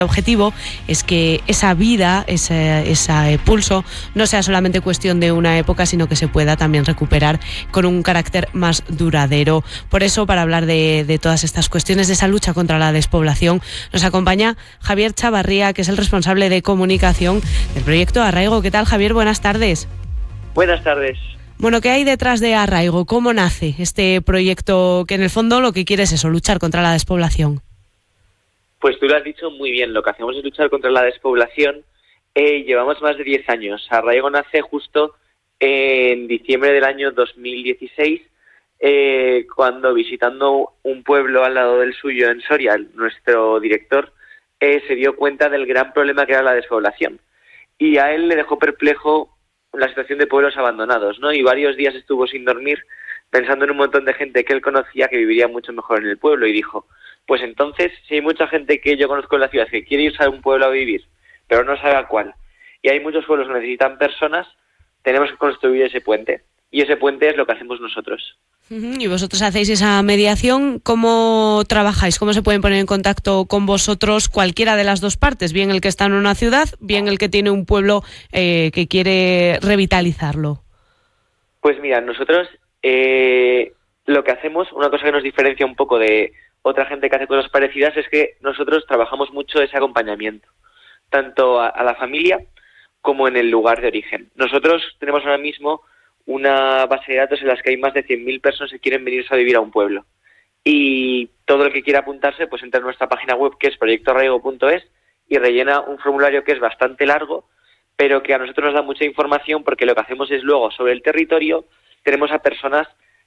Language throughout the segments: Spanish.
El objetivo es que esa vida, ese pulso, no sea solamente cuestión de una época, sino que se pueda también recuperar con un carácter más duradero. Por eso, para hablar de todas estas cuestiones, de esa lucha contra la despoblación, nos acompaña Javier Chavarría, que es el responsable de comunicación del proyecto Arraigo. ¿Qué tal, Javier? Buenas tardes. Buenas tardes. Bueno, ¿qué hay detrás de Arraigo? ¿Cómo nace este proyecto que en el fondo lo que quiere es eso, luchar contra la despoblación? Pues tú lo has dicho muy bien, lo que hacemos es luchar contra la despoblación. Llevamos más de 10 años. Arraigo nace justo en diciembre del año 2016, cuando visitando un pueblo al lado del suyo, en Soria, nuestro director se dio cuenta del gran problema que era la despoblación. Y a él le dejó perplejo la situación de pueblos abandonados, ¿no? Y varios días estuvo sin dormir pensando en un montón de gente que él conocía que viviría mucho mejor en el pueblo, y dijo: pues entonces, si hay mucha gente que yo conozco en la ciudad que quiere irse a un pueblo a vivir, pero no sabe a cuál, y hay muchos pueblos que necesitan personas, tenemos que construir ese puente. Y ese puente es lo que hacemos nosotros. Y vosotros hacéis esa mediación. ¿Cómo trabajáis? ¿Cómo se pueden poner en contacto con vosotros cualquiera de las dos partes? Bien el que está en una ciudad, bien el que tiene un pueblo que quiere revitalizarlo. Pues mira, nosotros lo que hacemos, una cosa que nos diferencia un poco de otra gente que hace cosas parecidas, es que nosotros trabajamos mucho ese acompañamiento, tanto a la familia como en el lugar de origen. Nosotros tenemos ahora mismo una base de datos en las que hay más de 100.000 personas que quieren venirse a vivir a un pueblo. Y todo el que quiera apuntarse, pues entra en nuestra página web, que es proyectoarraigo.es, y rellena un formulario que es bastante largo, pero que a nosotros nos da mucha información, porque lo que hacemos es luego, sobre el territorio, tenemos a personas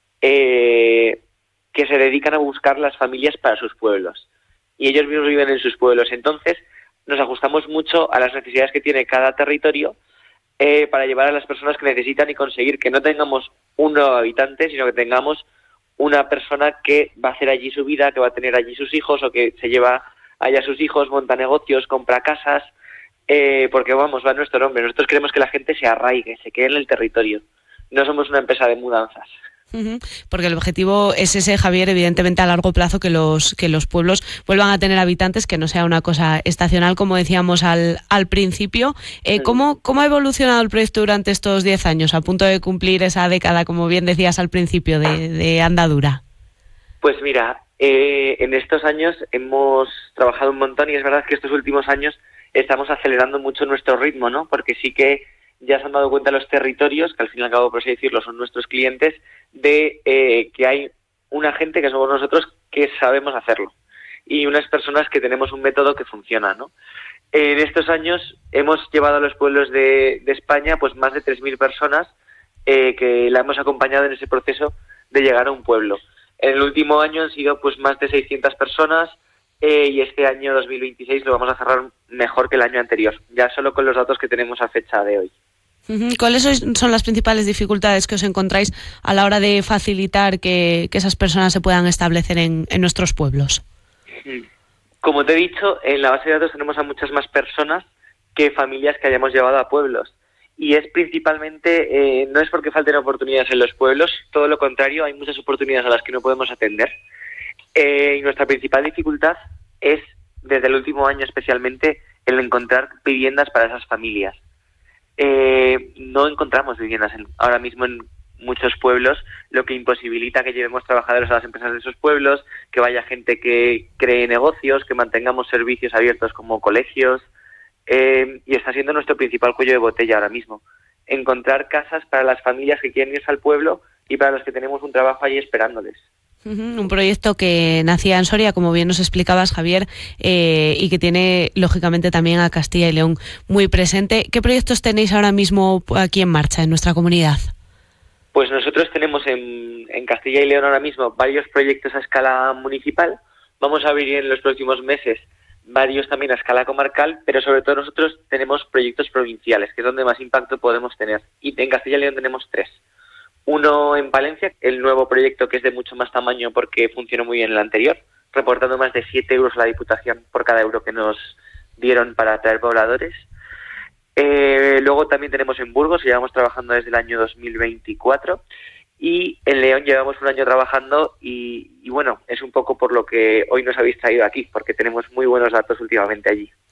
que se dedican a buscar las familias para sus pueblos. Y ellos mismos viven en sus pueblos. Entonces, nos ajustamos mucho a las necesidades que tiene cada territorio para llevar a las personas que necesitan y conseguir que no tengamos un nuevo habitante, sino que tengamos una persona que va a hacer allí su vida, que va a tener allí sus hijos, o que se lleva allá a sus hijos, monta negocios, compra casas, porque vamos, va nuestro nombre. Nosotros queremos que la gente se arraigue, se quede en el territorio. No somos una empresa de mudanzas. Porque el objetivo es ese, Javier, evidentemente a largo plazo, que los pueblos vuelvan a tener habitantes, que no sea una cosa estacional, como decíamos al principio. ¿Cómo ha evolucionado el proyecto durante estos 10 años, a punto de cumplir esa década, como bien decías al principio, de andadura? Pues mira, en estos años hemos trabajado un montón, y es verdad que estos últimos años estamos acelerando mucho nuestro ritmo, ¿no? Porque sí que ya se han dado cuenta los territorios, que al fin y al cabo, por así decirlo, son nuestros clientes, de que hay una gente, que somos nosotros, que sabemos hacerlo, y unas personas que tenemos un método que funciona, ¿no? En estos años hemos llevado a los pueblos de España pues más de 3.000 personas que la hemos acompañado en ese proceso de llegar a un pueblo. En el último año han sido pues más de 600 personas, y este año 2026 lo vamos a cerrar mejor que el año anterior, ya solo con los datos que tenemos a fecha de hoy. ¿Cuáles son las principales dificultades que os encontráis a la hora de facilitar que esas personas se puedan establecer en nuestros pueblos? Como te he dicho, en la base de datos tenemos a muchas más personas que familias que hayamos llevado a pueblos. Y es principalmente, no es porque falten oportunidades en los pueblos, todo lo contrario, hay muchas oportunidades a las que no podemos atender. Y nuestra principal dificultad es, desde el último año especialmente, el encontrar viviendas para esas familias. No encontramos viviendas ahora mismo en muchos pueblos, lo que imposibilita que llevemos trabajadores a las empresas de esos pueblos, que vaya gente que cree negocios, que mantengamos servicios abiertos como colegios, y está siendo nuestro principal cuello de botella ahora mismo, encontrar casas para las familias que quieren irse al pueblo y para los que tenemos un trabajo allí esperándoles. Un proyecto que nacía en Soria, como bien nos explicabas, Javier, y que tiene, lógicamente, también a Castilla y León muy presente. ¿Qué proyectos tenéis ahora mismo aquí en marcha en nuestra comunidad? Pues nosotros tenemos en Castilla y León ahora mismo varios proyectos a escala municipal. Vamos a abrir en los próximos meses varios también a escala comarcal, pero sobre todo nosotros tenemos proyectos provinciales, que es donde más impacto podemos tener. Y en Castilla y León tenemos 3. Uno en Palencia, el nuevo proyecto, que es de mucho más tamaño porque funcionó muy bien el anterior, reportando más de 7 euros a la Diputación por cada euro que nos dieron para atraer pobladores. Luego también tenemos en Burgos, que llevamos trabajando desde el año 2024, y en León llevamos un año trabajando y bueno, es un poco por lo que hoy nos habéis traído aquí, porque tenemos muy buenos datos últimamente allí.